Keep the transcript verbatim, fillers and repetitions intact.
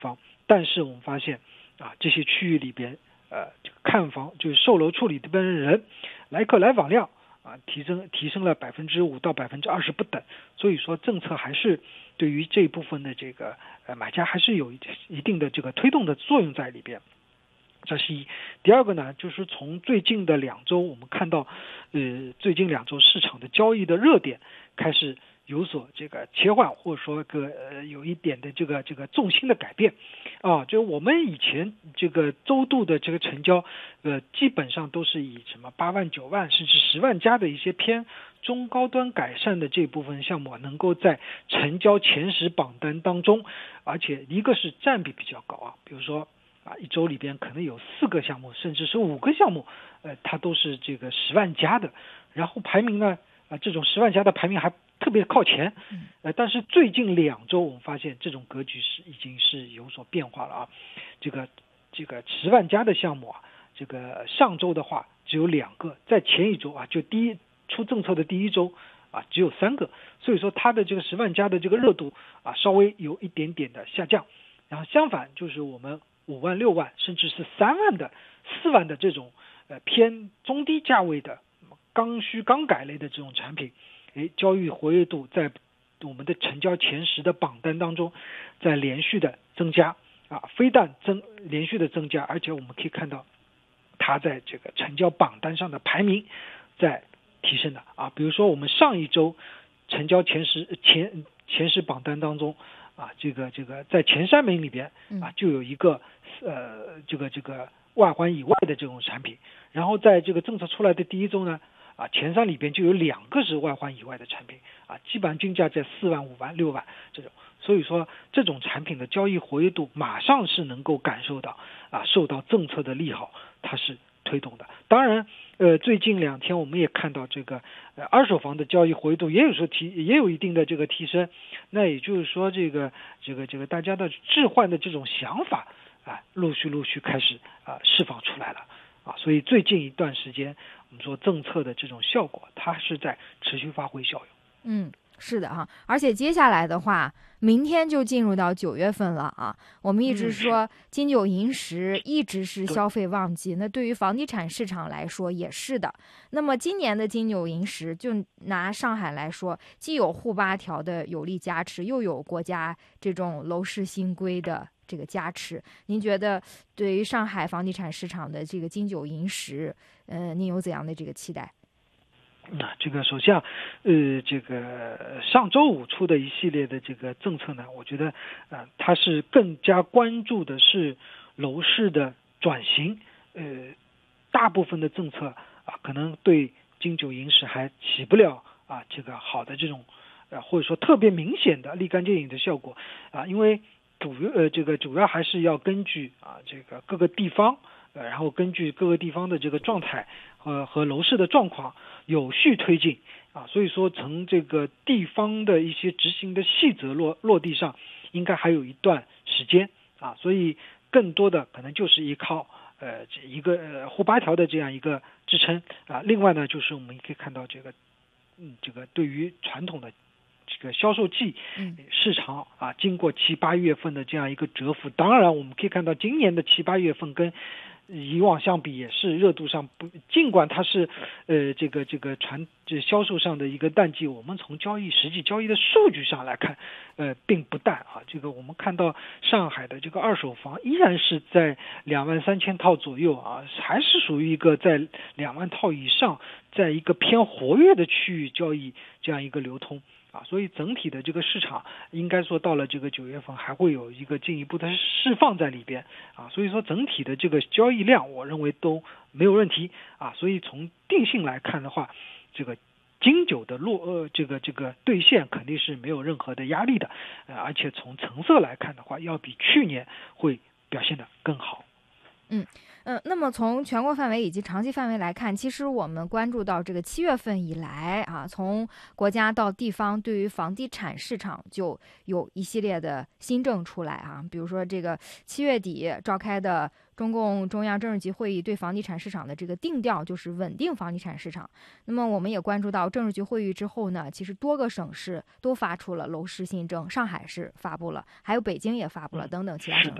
房，但是我们发现啊，这些区域里边，呃，这个看房就是售楼处里这边的人来客来访量啊，提升提升了百分之五到百分之二十不等，所以说政策还是对于这一部分的这个呃买家还是有一定的这个推动的作用在里边。这是一。第二个呢，就是从最近的两周，我们看到，呃，最近两周市场的交易的热点开始有所这个切换，或者说个呃有一点的这个这个重心的改变，啊，就我们以前这个周度的这个成交，呃，基本上都是以什么八万、九万甚至十万加的一些偏中高端改善的这部分项目，能够在成交前十榜单当中，而且一个是占比比较高啊，比如说。啊，一周里边可能有四个项目，甚至是五个项目，呃，它都是这个十万加的。然后排名呢，啊，这种十万加的排名还特别靠前。呃，但是最近两周我们发现这种格局是已经是有所变化了啊。这个这个十万加的项目啊，这个上周的话只有两个，在前一周啊，就第一出政策的第一周啊，只有三个。所以说它的这个十万加的这个热度啊，稍微有一点点的下降。然后相反就是我们五万、六万，甚至是三万的、四万的这种呃偏中低价位的刚需刚改类的这种产品，诶，交易活跃度在我们的成交前十的榜单当中，在连续的增加啊，非但增连续的增加，而且我们可以看到它在这个成交榜单上的排名在提升的啊。比如说我们上一周成交前十前前十榜单当中。啊，这个这个在前三名里边啊，就有一个呃，这个这个外环以外的这种产品，然后在这个政策出来的第一周呢，啊，前三里边就有两个是外环以外的产品，啊，基本上均价在四万、五万、六万这种，所以说这种产品的交易活跃度马上是能够感受到啊，受到政策的利好，它是推动的。当然，呃，最近两天我们也看到这个呃二手房的交易活跃度也有说提也有一定的这个提升，那也就是说这个这个这个大家的置换的这种想法啊，陆续陆续开始啊释放出来了啊，所以最近一段时间我们说政策的这种效果，它是在持续发挥效用。 嗯。是的哈，而且接下来的话，明天就进入到九月份了啊。我们一直说金九银十一直是消费旺季，那对于房地产市场来说也是的。那么今年的金九银十，就拿上海来说，既有沪八条的有力加持，又有国家这种楼市新规的这个加持。您觉得对于上海房地产市场的这个金九银十，呃，您有怎样的这个期待？ 那这个首先啊，呃，这个上周五出的一系列的这个政策呢，我觉得呃，它是更加关注的是楼市的转型，呃，大部分的政策啊，可能对金九银十还起不了啊这个好的这种呃或者说特别明显的立竿见影的效果啊，因为主呃这个主要还是要根据啊这个各个地方。呃，然后根据各个地方的这个状态和和楼市的状况有序推进啊，所以说从这个地方的一些执行的细则落落地上，应该还有一段时间啊，所以更多的可能就是依靠呃一个呃沪八条的这样一个支撑啊，另外呢就是我们可以看到这个嗯这个对于传统的。这个销售季市场啊，经过七八月份的这样一个蛰伏，当然我们可以看到今年的七八月份跟以往相比也是热度上不，尽管它是呃这个这个传这销售上的一个淡季，我们从交易实际交易的数据上来看，呃并不淡啊。这个我们看到上海的这个二手房依然是在两万三千套左右啊，还是属于一个在两万套以上，在一个偏活跃的区域交易这样一个流通。啊，所以整体的这个市场应该说到了这个九月份还会有一个进一步的释放在里边啊，所以说整体的这个交易量我认为都没有问题啊，所以从定性来看的话，这个金九的落呃这个这个兑现肯定是没有任何的压力的，呃，而且从成色来看的话，要比去年会表现得更好。 嗯嗯，那么从全国范围以及长期范围来看，其实我们关注到这个七月份以来啊，从国家到地方对于房地产市场就有一系列的新政出来啊，比如说这个七月底召开的中共中央政治局会议对房地产市场的这个定调就是稳定房地产市场。那么我们也关注到政治局会议之后呢，其实多个省市都发出了楼市新政，上海市发布了，还有北京也发布了，等等其他省。